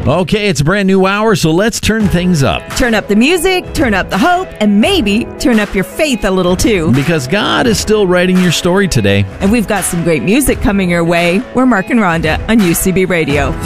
Okay, it's a brand new hour, so let's turn things up. Turn up the music, turn up the hope, and maybe turn up your faith a little too. Because God is still writing your story today. And we've got some great music coming your way. We're Mark and Rhonda on UCB Radio.